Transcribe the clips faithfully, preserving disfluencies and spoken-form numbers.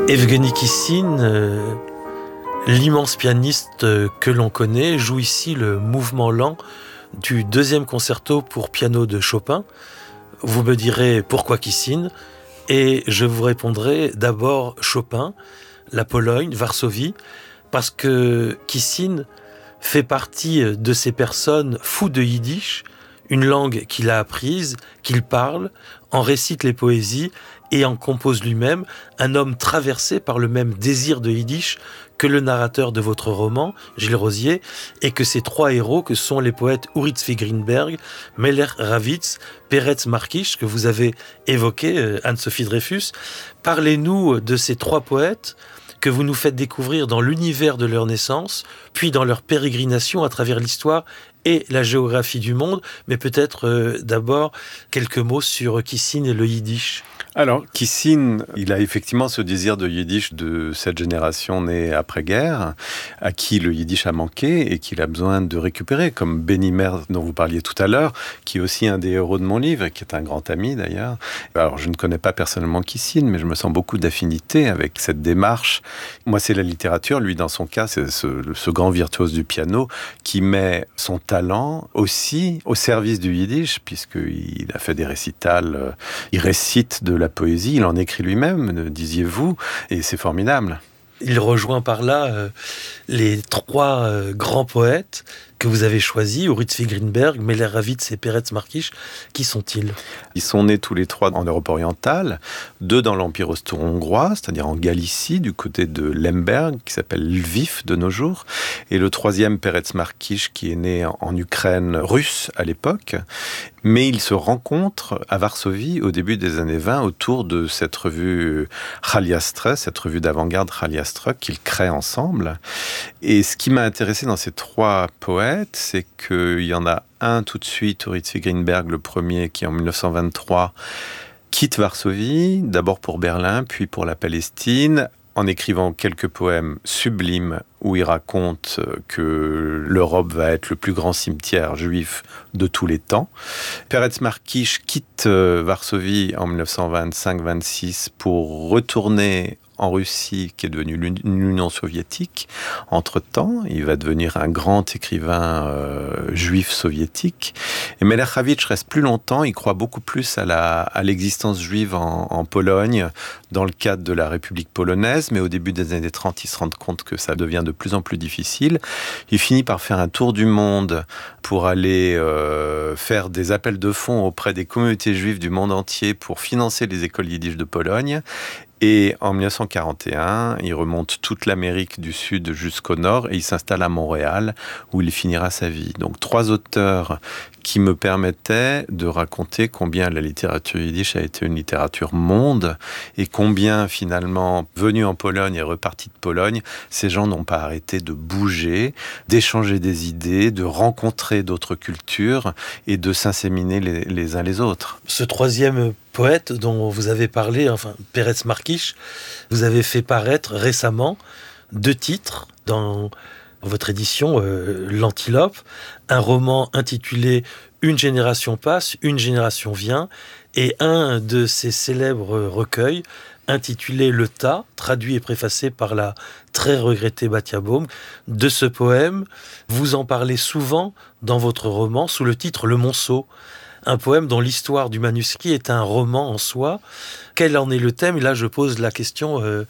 Evgueni Kissine, euh, l'immense pianiste que l'on connaît, joue ici le mouvement lent du deuxième concerto pour piano de Chopin. Vous me direz pourquoi Kissine, et je vous répondrai d'abord Chopin, la Pologne, Varsovie, parce que Kissine fait partie de ces personnes fous de yiddish, une langue qu'il a apprise, qu'il parle, en récite les poésies et en compose lui-même, un homme traversé par le même désir de yiddish que le narrateur de votre roman, Gilles Rosier, et que ces trois héros que sont les poètes Uri Tzvi Greenberg, Meller Ravitz, Peretz Markish, que vous avez évoqué, Anne-Sophie Dreyfus. Parlez-nous de ces trois poètes que vous nous faites découvrir dans l'univers de leur naissance, puis dans leur pérégrination à travers l'histoire et la géographie du monde, mais peut-être euh, d'abord quelques mots sur Kissine et le yiddish. Alors, Kissine, il a effectivement ce désir de yiddish de cette génération née après-guerre, à qui le yiddish a manqué et qu'il a besoin de récupérer, comme Benny Merz, dont vous parliez tout à l'heure, qui est aussi un des héros de mon livre, qui est un grand ami d'ailleurs. Alors, je ne connais pas personnellement Kissine, mais je me sens beaucoup d'affinité avec cette démarche. Moi, c'est la littérature. Lui, dans son cas, c'est ce, ce grand virtuose du piano qui met son talent aussi au service du yiddish, puisqu'il a fait des récitals, il récite de la poésie, il en écrit lui-même, disiez-vous, et c'est formidable. Il rejoint par là euh, les trois euh, grands poètes que vous avez choisis, Uri Tzvi Greenberg, Meller Ravitz et Peretz Markish. Qui sont-ils ? Ils sont nés tous les trois en Europe orientale, deux dans l'Empire austro-hongrois, c'est-à-dire en Galicie, du côté de Lemberg, qui s'appelle Lviv de nos jours, et le troisième, Peretz Markish, qui est né en Ukraine russe à l'époque. Mais ils se rencontrent à Varsovie au début des années vingt autour de cette revue Chaliastre, cette revue d'avant-garde Chaliastre qu'ils créent ensemble. Et ce qui m'a intéressé dans ces trois poètes, c'est qu'il y en a un tout de suite, Uri Tzvi Greenberg, le premier, qui en dix-neuf cent vingt-trois quitte Varsovie, d'abord pour Berlin, puis pour la Palestine, en écrivant quelques poèmes sublimes où il raconte que l'Europe va être le plus grand cimetière juif de tous les temps. Peretz Markish quitte Varsovie en dix-neuf cent vingt-cinq vingt-six pour retourner en Russie, qui est devenue l'Union soviétique. Entre-temps, il va devenir un grand écrivain euh, juif soviétique. Et Meller Ravitch reste plus longtemps, il croit beaucoup plus à, la, à l'existence juive en, en Pologne, dans le cadre de la République polonaise, mais au début des années trente, il se rend compte que ça devient de plus en plus difficile. Il finit par faire un tour du monde pour aller euh, faire des appels de fonds auprès des communautés juives du monde entier pour financer les écoles yiddish de Pologne. Et en dix-neuf cent quarante et un, il remonte toute l'Amérique du Sud jusqu'au Nord et il s'installe à Montréal où il finira sa vie. Donc trois auteurs qui me permettaient de raconter combien la littérature yiddish a été une littérature monde et combien finalement, venus en Pologne et repartis de Pologne, ces gens n'ont pas arrêté de bouger, d'échanger des idées, de rencontrer d'autres cultures et de s'inséminer les, les uns les autres. Ce troisième poète dont vous avez parlé, enfin Peretz Markish, vous avez fait paraître récemment deux titres dans votre édition euh, L'Antilope, un roman intitulé Une génération passe, une génération vient, et un de ces célèbres recueils intitulé Le Tas, traduit et préfacé par la très regrettée Batia Baum. De ce poème, vous en parlez souvent dans votre roman sous le titre Le Monceau, un poème dont l'histoire du manuscrit est un roman en soi. Quel en est le thème ? Et là, je pose la question euh,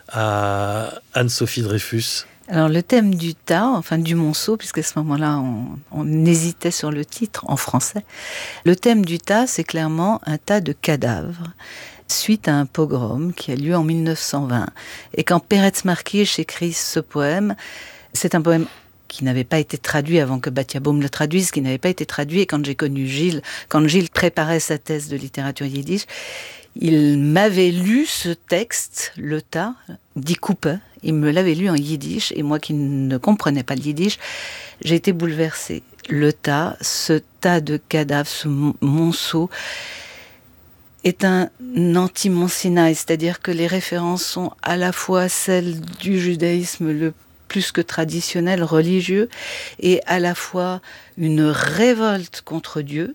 à Anne-Sophie Dreyfus. Alors, le thème du tas, enfin du monceau, puisqu'à ce moment-là, on, on hésitait sur le titre en français. Le thème du tas, c'est clairement un tas de cadavres, suite à un pogrom qui a lieu en dix-neuf cent vingt. Et quand Peretz Markish écrit ce poème, c'est un poème qui n'avait pas été traduit avant que Batia Baum le traduise, qui n'avait pas été traduit. Et quand j'ai connu Gilles, quand Gilles préparait sa thèse de littérature yiddish, il m'avait lu ce texte, Le Tas, dit Cooper. Il me l'avait lu en yiddish, et moi qui ne comprenais pas le yiddish, j'ai été bouleversée. Le tas, ce tas de cadavres, ce monceau, est un anti-Mont Sinaï, c'est-à-dire que les références sont à la fois celles du judaïsme le plus que traditionnel, religieux, et à la fois une révolte contre Dieu,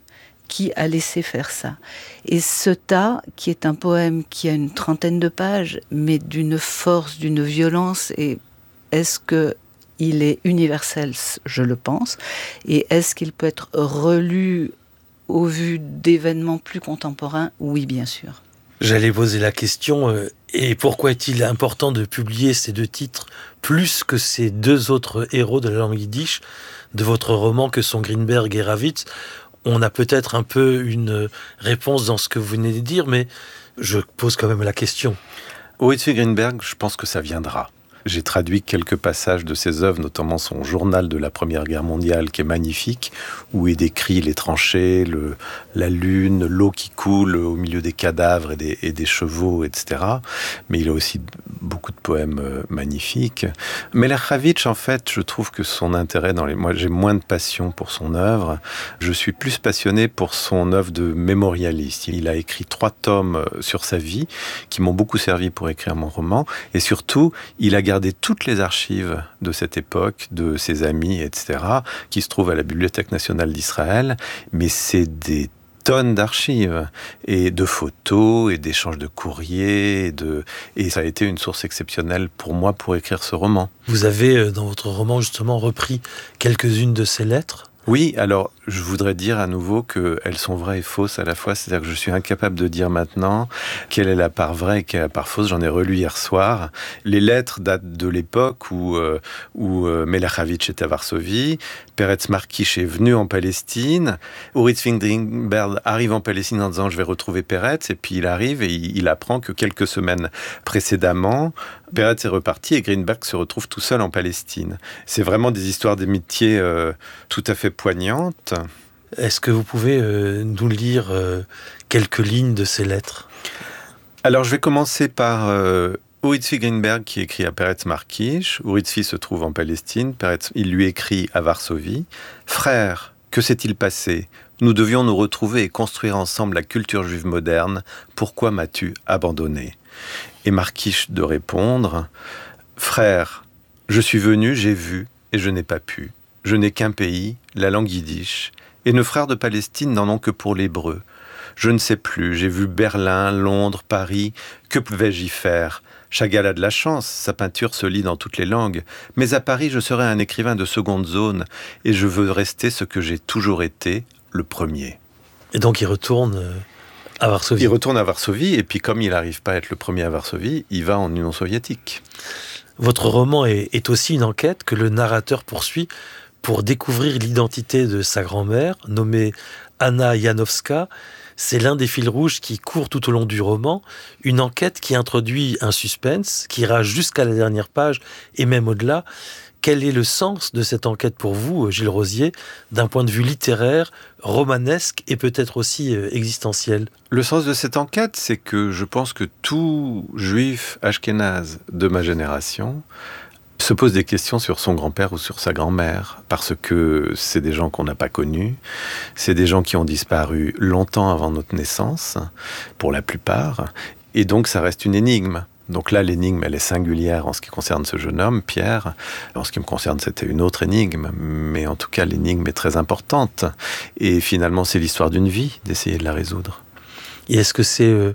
qui a laissé faire ça. Et ce tas, qui est un poème qui a une trentaine de pages, mais d'une force, d'une violence, et est-ce que il est universel? Je le pense. Et est-ce qu'il peut être relu au vu d'événements plus contemporains? Oui, bien sûr. J'allais poser la question, euh, et pourquoi est-il important de publier ces deux titres plus que ces deux autres héros de la langue yiddish de votre roman que sont Greenberg et Ravitz? On a peut-être un peu une réponse dans ce que vous venez de dire, mais je pose quand même la question. Oritzi Greenberg, je pense que ça viendra. J'ai traduit quelques passages de ses œuvres, notamment son journal de la Première Guerre mondiale, qui est magnifique, où il décrit les tranchées, le, la lune, l'eau qui coule au milieu des cadavres et des, et des chevaux, et cetera. Mais il a aussi beaucoup de poèmes euh, magnifiques. Melech-Ravitch, en fait, je trouve que son intérêt dans les... Moi, j'ai moins de passion pour son œuvre. Je suis plus passionné pour son œuvre de mémorialiste. Il a écrit trois tomes sur sa vie, qui m'ont beaucoup servi pour écrire mon roman. Et surtout, il a gardé toutes les archives de cette époque, de ses amis, et cetera, qui se trouvent à la Bibliothèque nationale d'Israël. Mais c'est des tonnes d'archives et de photos et d'échanges de courriers. Et, de... et ça a été une source exceptionnelle pour moi pour écrire ce roman. Vous avez, dans votre roman, justement, repris quelques-unes de ces lettres ? Oui, alors je voudrais dire à nouveau qu'elles sont vraies et fausses à la fois. C'est-à-dire que je suis incapable de dire maintenant quelle est la part vraie et quelle est la part fausse. J'en ai relu hier soir. Les lettres datent de l'époque où, euh, où euh, Melech-Ravitch était à Varsovie. Peretz Markish est venu en Palestine. Oritzi Greenberg arrive en Palestine en disant « je vais retrouver Peretz ». Et puis il arrive et il, il apprend que quelques semaines précédemment, Peretz est reparti et Greenberg se retrouve tout seul en Palestine. C'est vraiment des histoires d'amitié euh, tout à fait poignantes. Est-ce que vous pouvez euh, nous lire euh, quelques lignes de ces lettres ? Alors je vais commencer par euh, Oritzi Greenberg qui écrit à Peretz Markish. Oritzi se trouve en Palestine. Peretz, il lui écrit à Varsovie. « Frère, que s'est-il passé ? Nous devions nous retrouver et construire ensemble la culture juive moderne. Pourquoi m'as-tu abandonné ?» Et Markish de répondre « Frère, je suis venu, j'ai vu et je n'ai pas pu. Je n'ai qu'un pays, la langue yiddish, et nos frères de Palestine n'en ont que pour l'hébreu. Je ne sais plus, j'ai vu Berlin, Londres, Paris, que pouvais-je y faire ? Chagall a de la chance, sa peinture se lit dans toutes les langues, mais à Paris je serai un écrivain de seconde zone, et je veux rester ce que j'ai toujours été, le premier. » Et donc il retourne à Varsovie. Il retourne à Varsovie, et puis comme il n'arrive pas à être le premier à Varsovie, il va en Union soviétique. Votre roman est, est aussi une enquête que le narrateur poursuit pour découvrir l'identité de sa grand-mère, nommée Anna Janowska. C'est l'un des fils rouges qui court tout au long du roman, une enquête qui introduit un suspense, qui ira jusqu'à la dernière page et même au-delà. Quel est le sens de cette enquête pour vous, Gilles Rosier, d'un point de vue littéraire, romanesque et peut-être aussi existentiel ? Le sens de cette enquête, c'est que je pense que tout juif ashkénaze de ma génération se pose des questions sur son grand-père ou sur sa grand-mère, parce que c'est des gens qu'on n'a pas connus, c'est des gens qui ont disparu longtemps avant notre naissance, pour la plupart, et donc ça reste une énigme. Donc là, l'énigme, elle est singulière en ce qui concerne ce jeune homme, Pierre. En ce qui me concerne, c'était une autre énigme, mais en tout cas, l'énigme est très importante. Et finalement, c'est l'histoire d'une vie, d'essayer de la résoudre. Et est-ce que c'est euh,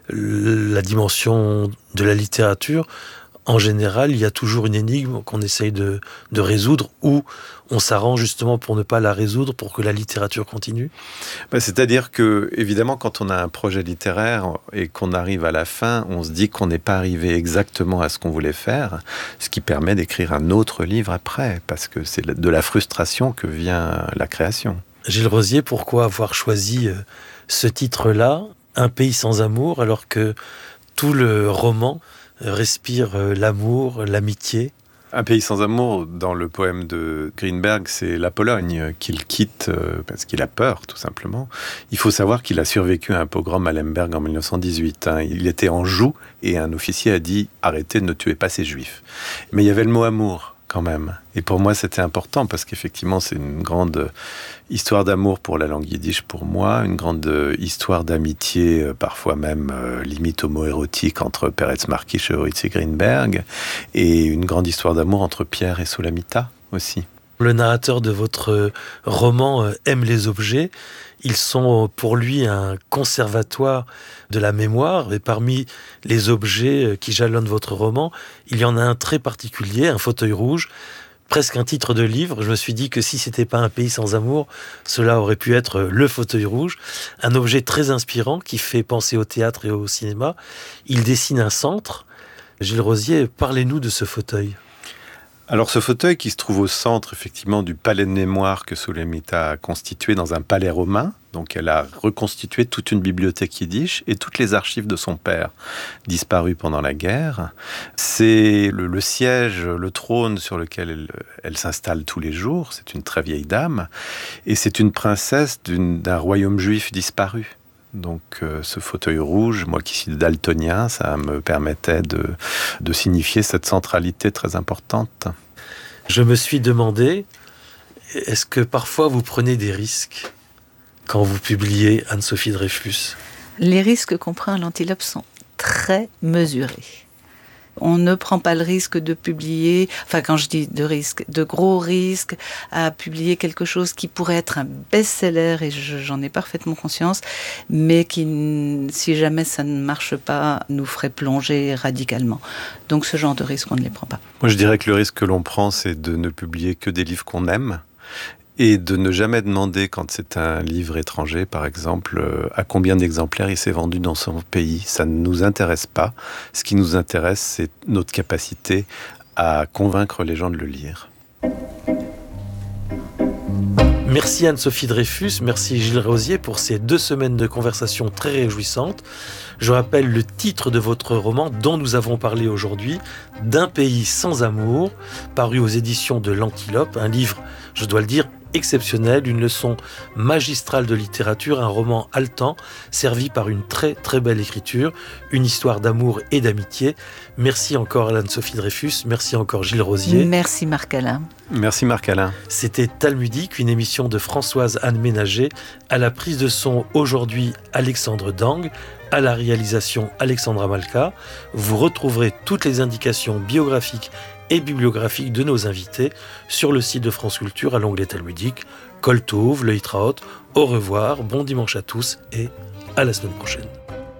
la dimension de la littérature ? En général, il y a toujours une énigme qu'on essaye de, de résoudre ou on s'arrange justement pour ne pas la résoudre, pour que la littérature continue ? Ben, c'est-à-dire que, évidemment, quand on a un projet littéraire et qu'on arrive à la fin, on se dit qu'on n'est pas arrivé exactement à ce qu'on voulait faire, ce qui permet d'écrire un autre livre après, parce que c'est de la frustration que vient la création. Gilles Rosier, pourquoi avoir choisi ce titre-là, Un pays sans amour, alors que tout le roman respire l'amour, l'amitié? Un pays sans amour, dans le poème de Greenberg, c'est la Pologne qu'il quitte parce qu'il a peur, tout simplement. Il faut savoir qu'il a survécu à un pogrom à Lemberg en dix-neuf cent dix-huit. Hein. Il était en joue et un officier a dit « Arrêtez, ne tuez pas ces juifs ». Mais il y avait le mot « amour ». Quand même. Et pour moi, c'était important parce qu'effectivement, c'est une grande histoire d'amour pour la langue yiddish pour moi, une grande histoire d'amitié, parfois même euh, limite homo-érotique entre Peretz Markish et Oritzi Greenberg, et une grande histoire d'amour entre Pierre et Sulamita aussi. Le narrateur de votre roman aime les objets. Ils sont pour lui un conservatoire de la mémoire. Et parmi les objets qui jalonnent votre roman, il y en a un très particulier, un fauteuil rouge, presque un titre de livre. Je me suis dit que si c'était pas Un pays sans amour, cela aurait pu être Le fauteuil rouge. Un objet très inspirant qui fait penser au théâtre et au cinéma. Il dessine un centre. Gilles Rosier, parlez-nous de ce fauteuil. Alors ce fauteuil qui se trouve au centre effectivement du palais de mémoire que Sulamita a constitué dans un palais romain, donc elle a reconstitué toute une bibliothèque yiddish et toutes les archives de son père disparues pendant la guerre. C'est le, le siège, le trône sur lequel elle, elle s'installe tous les jours. C'est une très vieille dame et c'est une princesse d'une, d'un royaume juif disparu. Donc euh, ce fauteuil rouge, moi qui suis daltonien, ça me permettait de, de signifier cette centralité très importante. Je me suis demandé, est-ce que parfois vous prenez des risques quand vous publiez Anne-Sophie Dreyfus ? Les risques qu'on prend à l'Antilope sont très mesurés. On ne prend pas le risque de publier, enfin quand je dis de risque, de gros risques à publier quelque chose qui pourrait être un best-seller, et je, j'en ai parfaitement conscience, mais qui, si jamais ça ne marche pas, nous ferait plonger radicalement. Donc ce genre de risque, on ne les prend pas. Moi je dirais que le risque que l'on prend, c'est de ne publier que des livres qu'on aime, et de ne jamais demander, quand c'est un livre étranger, par exemple, euh, à combien d'exemplaires il s'est vendu dans son pays. Ça ne nous intéresse pas. Ce qui nous intéresse, c'est notre capacité à convaincre les gens de le lire. Merci Anne-Sophie Dreyfus, merci Gilles Rosier pour ces deux semaines de conversation très réjouissantes. Je rappelle le titre de votre roman dont nous avons parlé aujourd'hui, D'un pays sans amour, paru aux éditions de l'Antilope, un livre, je dois le dire, exceptionnel, une leçon magistrale de littérature, un roman haletant, servi par une très très belle écriture, une histoire d'amour et d'amitié. Merci encore Anne-Sophie Dreyfus, merci encore Gilles Rosier. Merci Marc-Alain. Merci Marc-Alain. C'était Talmudique, une émission de Françoise Anne Ménager, à la prise de son aujourd'hui Alexandre Dang, à la réalisation Alexandra Malka. Vous retrouverez toutes les indications biographiques et bibliographiques de nos invités sur le site de France Culture à l'onglet Talmudique. Kol Tov, le Hitraot, au revoir, bon dimanche à tous et à la semaine prochaine.